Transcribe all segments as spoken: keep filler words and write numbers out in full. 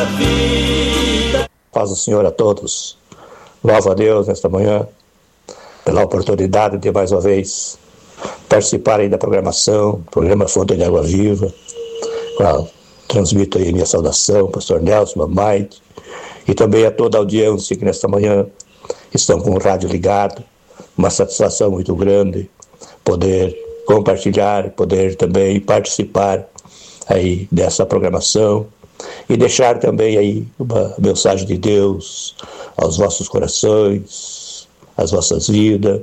vida. Paz do Senhor a todos. Louvo a Deus nesta manhã pela oportunidade de mais uma vez participar aí da programação, programa Fonte de Água Viva, qual transmito aí minha saudação, pastor Nelson, mamãe, e também a toda a audiência que nesta manhã estão com o rádio ligado. Uma satisfação muito grande poder compartilhar, poder também participar aí dessa programação e deixar também aí uma mensagem de Deus aos vossos corações, às vossas vidas,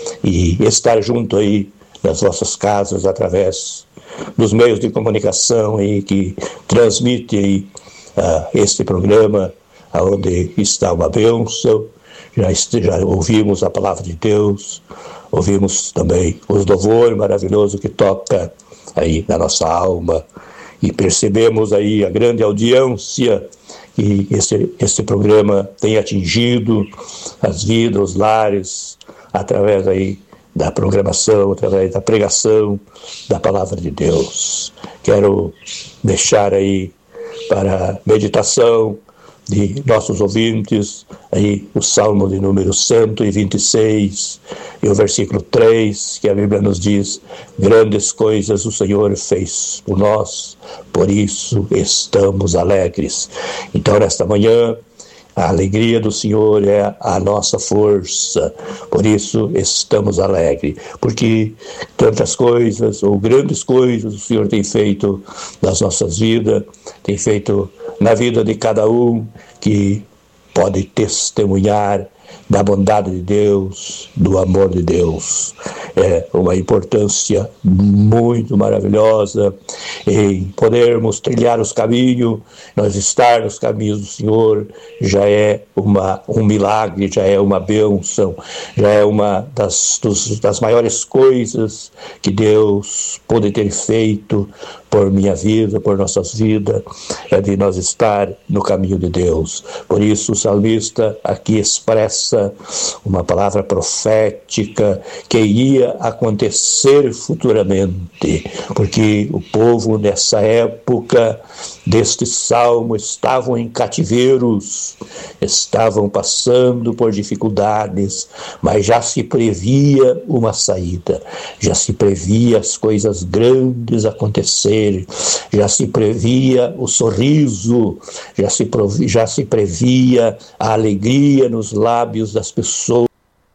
e estar junto aí nas vossas casas através dos meios de comunicação aí que transmite aí uh, este programa, onde está uma bênção. Já, já ouvimos a palavra de Deus, ouvimos também os louvores maravilhosos que toca aí na nossa alma, e percebemos aí a grande audiência que esse, esse programa tem atingido as vidas, os lares, através aí da programação, através da pregação da palavra de Deus. Quero deixar aí para meditação de nossos ouvintes aí o Salmo de número cento e vinte e seis e o versículo três, que a Bíblia nos diz: grandes coisas o Senhor fez por nós, por isso estamos alegres. Então, nesta manhã, a alegria do Senhor é a nossa força, por isso estamos alegres, porque tantas coisas, ou grandes coisas, o Senhor tem feito nas nossas vidas, tem feito na vida de cada um que pode testemunhar da bondade de Deus, do amor de Deus. É uma importância muito maravilhosa em podermos trilhar os caminhos, nós estar nos caminhos do Senhor, já é uma, um milagre, já é uma bênção, já é uma das, dos, das maiores coisas que Deus pode ter feito por minha vida, por nossas vidas, é de nós estar no caminho de Deus. Por isso o salmista aqui expressa uma palavra profética que iria acontecer futuramente, porque o povo nessa época deste salmo estavam em cativeiros, estavam passando por dificuldades, mas já se previa uma saída, já se previa as coisas grandes acontecerem, já se previa o sorriso, já se, já se previa a alegria nos lábios das pessoas,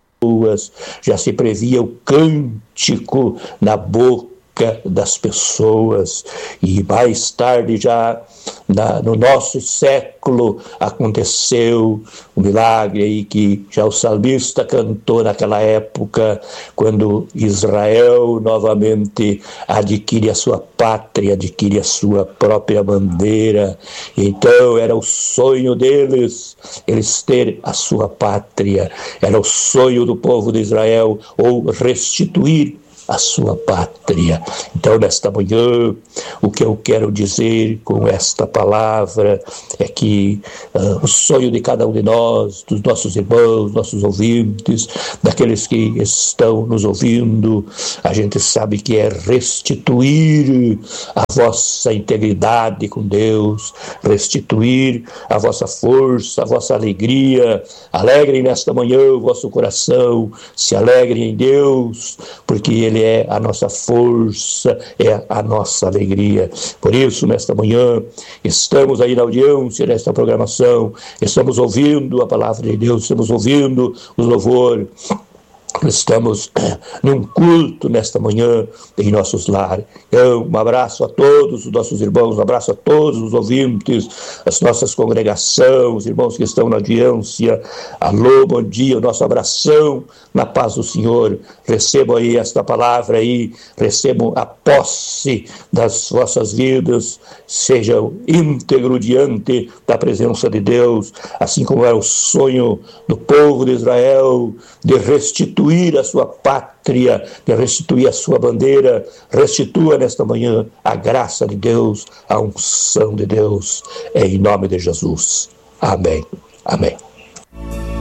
já se previa o cântico na boca das pessoas, e mais tarde já na, no nosso século aconteceu um milagre aí que já o salmista cantou naquela época, quando Israel novamente adquire a sua pátria, adquire a sua própria bandeira. Então era o sonho deles, eles ter a sua pátria, era o sonho do povo de Israel, ou restituir a sua pátria. Então, nesta manhã, o que eu quero dizer com esta palavra é que uh, o sonho de cada um de nós, dos nossos irmãos, nossos ouvintes, daqueles que estão nos ouvindo, a gente sabe que é restituir a vossa integridade com Deus, restituir a vossa força, a vossa alegria. Alegrem nesta manhã o vosso coração, se alegrem em Deus, porque Ele é a nossa força, é a nossa alegria. Por isso, nesta manhã, estamos aí na audiência desta programação, estamos ouvindo a palavra de Deus, estamos ouvindo os louvores, estamos num culto nesta manhã em nossos lares. Então, um abraço a todos os nossos irmãos, um abraço a todos os ouvintes, as nossas congregações, os irmãos que estão na audiência. Alô, bom dia, o nosso abração na paz do Senhor. Recebam aí esta palavra aí, recebam a posse das vossas vidas, sejam íntegro diante da presença de Deus, assim como era o sonho do povo de Israel de restituir a sua pátria, de restituir a sua bandeira. Restitua nesta manhã a graça de Deus, a unção de Deus, em nome de Jesus. Amém. Amém.